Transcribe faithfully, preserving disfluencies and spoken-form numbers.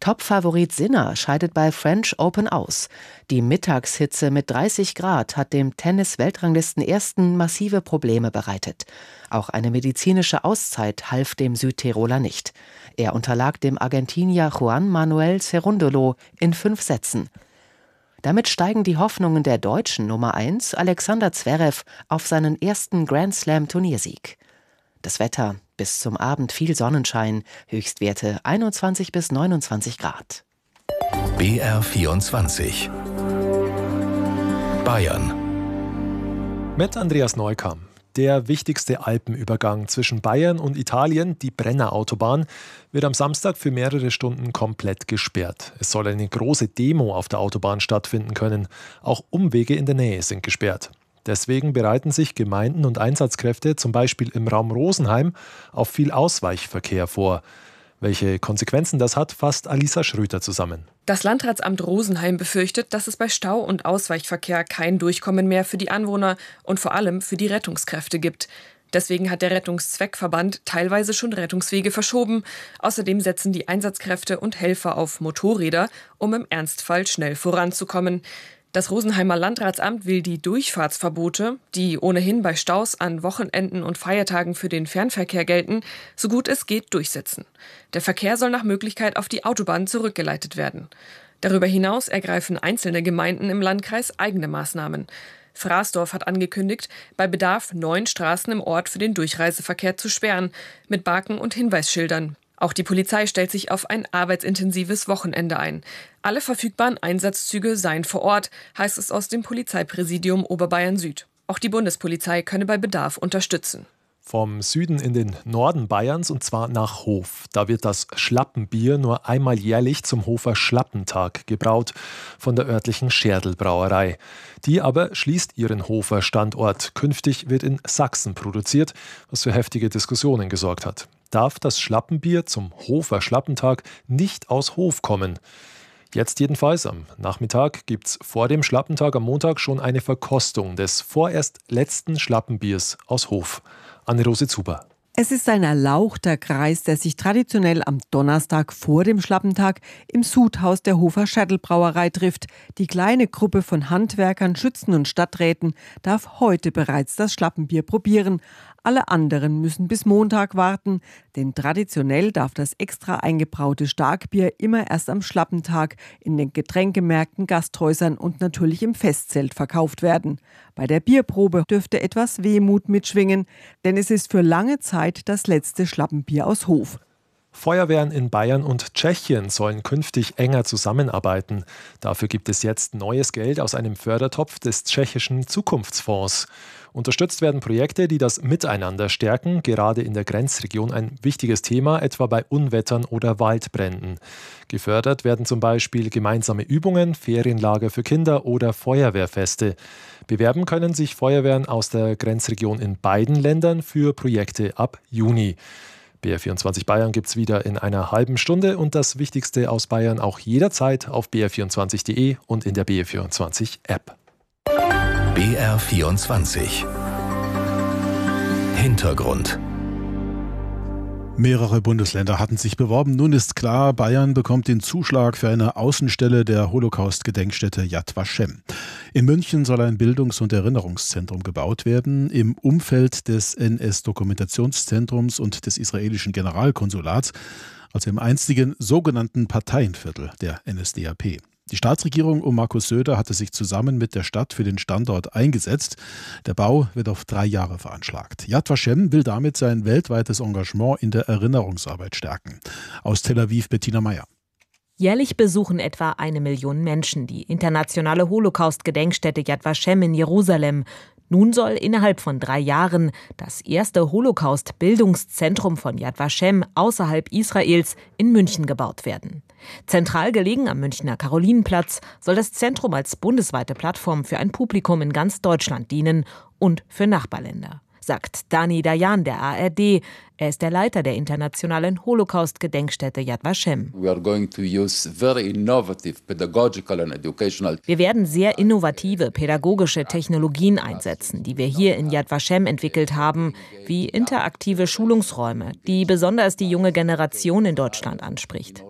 Top-Favorit Sinner scheidet bei French Open aus. Die Mittagshitze mit dreißig Grad hat dem Tennis-Weltranglisten-Ersten massive Probleme bereitet. Auch eine medizinische Auszeit half dem Südtiroler nicht. Er unterlag dem Argentinier Juan Manuel Cerúndolo in fünf Sätzen. Damit steigen die Hoffnungen der deutschen Nummer eins Alexander Zverev auf seinen ersten Grand-Slam-Turniersieg. Das Wetter: bis zum Abend viel Sonnenschein, Höchstwerte einundzwanzig bis neunundzwanzig Grad. B R vierundzwanzig Bayern mit Andreas Neukamp. Der wichtigste Alpenübergang zwischen Bayern und Italien, die Brenner-Autobahn, wird am Samstag für mehrere Stunden komplett gesperrt. Es soll eine große Demo auf der Autobahn stattfinden können. Auch Umwege in der Nähe sind gesperrt. Deswegen bereiten sich Gemeinden und Einsatzkräfte zum Beispiel im Raum Rosenheim auf viel Ausweichverkehr vor. Welche Konsequenzen das hat, fasst Alisa Schröter zusammen. Das Landratsamt Rosenheim befürchtet, dass es bei Stau- und Ausweichverkehr kein Durchkommen mehr für die Anwohner und vor allem für die Rettungskräfte gibt. Deswegen hat der Rettungszweckverband teilweise schon Rettungswege verschoben. Außerdem setzen die Einsatzkräfte und Helfer auf Motorräder, um im Ernstfall schnell voranzukommen. Das Rosenheimer Landratsamt will die Durchfahrtsverbote, die ohnehin bei Staus an Wochenenden und Feiertagen für den Fernverkehr gelten, so gut es geht durchsetzen. Der Verkehr soll nach Möglichkeit auf die Autobahn zurückgeleitet werden. Darüber hinaus ergreifen einzelne Gemeinden im Landkreis eigene Maßnahmen. Fraßdorf hat angekündigt, bei Bedarf neun Straßen im Ort für den Durchreiseverkehr zu sperren, mit Baken und Hinweisschildern. Auch die Polizei stellt sich auf ein arbeitsintensives Wochenende ein. Alle verfügbaren Einsatzzüge seien vor Ort, heißt es aus dem Polizeipräsidium Oberbayern Süd. Auch die Bundespolizei könne bei Bedarf unterstützen. Vom Süden in den Norden Bayerns, und zwar nach Hof. Da wird das Schlappenbier nur einmal jährlich zum Hofer Schlappentag gebraut von der örtlichen Scherdl-Brauerei. Die aber schließt ihren Hofer Standort. Künftig wird in Sachsen produziert, was für heftige Diskussionen gesorgt hat. Darf das Schlappenbier zum Hofer Schlappentag nicht aus Hof kommen? Jetzt jedenfalls am Nachmittag gibt es vor dem Schlappentag am Montag schon eine Verkostung des vorerst letzten Schlappenbiers aus Hof. Anne-Rose Zuber. Es ist ein erlauchter Kreis, der sich traditionell am Donnerstag vor dem Schlappentag im Sudhaus der Hofer Scherdl-Brauerei trifft. Die kleine Gruppe von Handwerkern, Schützen und Stadträten darf heute bereits das Schlappenbier probieren. Alle anderen müssen bis Montag warten, denn traditionell darf das extra eingebraute Starkbier immer erst am Schlappentag in den Getränkemärkten, Gasthäusern und natürlich im Festzelt verkauft werden. Bei der Bierprobe dürfte etwas Wehmut mitschwingen, denn es ist für lange Zeit das letzte Schlappenbier aus Hof. Feuerwehren in Bayern und Tschechien sollen künftig enger zusammenarbeiten. Dafür gibt es jetzt neues Geld aus einem Fördertopf des tschechischen Zukunftsfonds. Unterstützt werden Projekte, die das Miteinander stärken, gerade in der Grenzregion ein wichtiges Thema, etwa bei Unwettern oder Waldbränden. Gefördert werden zum Beispiel gemeinsame Übungen, Ferienlager für Kinder oder Feuerwehrfeste. Bewerben können sich Feuerwehren aus der Grenzregion in beiden Ländern für Projekte ab Juni. B R vierundzwanzig Bayern gibt es wieder in einer halben Stunde und das Wichtigste aus Bayern auch jederzeit auf b r vierundzwanzig punkt de und in der B R vierundzwanzig App. B R vierundzwanzig Hintergrund. Mehrere Bundesländer hatten sich beworben. Nun ist klar, Bayern bekommt den Zuschlag für eine Außenstelle der Holocaust-Gedenkstätte Yad Vashem. In München soll ein Bildungs- und Erinnerungszentrum gebaut werden, im Umfeld des N S-Dokumentationszentrums und des israelischen Generalkonsulats, also im einstigen sogenannten Parteienviertel der N S D A P. Die Staatsregierung um Markus Söder hatte sich zusammen mit der Stadt für den Standort eingesetzt. Der Bau wird auf drei Jahre veranschlagt. Yad Vashem will damit sein weltweites Engagement in der Erinnerungsarbeit stärken. Aus Tel Aviv Bettina Meyer. Jährlich besuchen etwa eine Million Menschen die internationale Holocaust-Gedenkstätte Yad Vashem in Jerusalem. Nun soll innerhalb von drei Jahren das erste Holocaust-Bildungszentrum von Yad Vashem außerhalb Israels in München gebaut werden. Zentral gelegen am Münchner Karolinenplatz soll das Zentrum als bundesweite Plattform für ein Publikum in ganz Deutschland dienen und für Nachbarländer, sagt Dani Dayan der A R D. Er ist der Leiter der internationalen Holocaust-Gedenkstätte Yad Vashem. Wir werden sehr innovative pädagogische Technologien einsetzen, die wir hier in Yad Vashem entwickelt haben, wie interaktive Schulungsräume, die besonders die junge Generation in Deutschland anspricht.